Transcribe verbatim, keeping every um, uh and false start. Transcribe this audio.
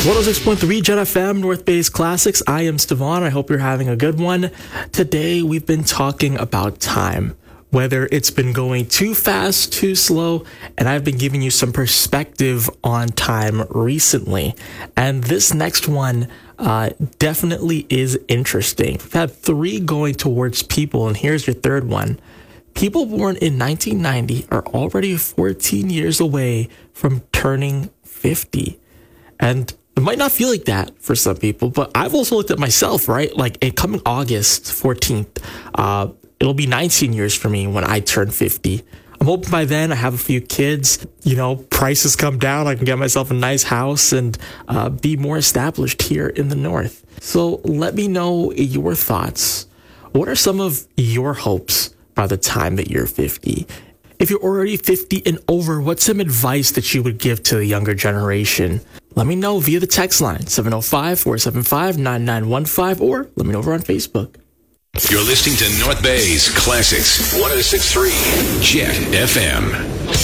one oh six point three Jet F M, North Bay's Classics. I am Stevan. I hope you're having a good one. Today, we've been talking about time, whether it's been going too fast, too slow, and I've been giving you some perspective on time recently. And this next one uh, definitely is interesting. We've had three going towards people, and here's your third one. People born in nineteen ninety are already fourteen years away from turning fifty. And it might not feel like that for some people, but I've also looked at myself, right? Like, it coming August fourteenth, uh, it'll be nineteen years for me when I turn fifty. I'm hoping by then I have a few kids, you know, prices come down, I can get myself a nice house and uh, be more established here in the North. So let me know your thoughts. What are some of your hopes by the time that you're fifty? If you're already fifty and over, what's some advice that you would give to the younger generation? Let me know via the text line, seven oh five, four seven five, nine nine one five, or let me know over on Facebook. You're listening to North Bay's Classics, one oh six point three Jet F M.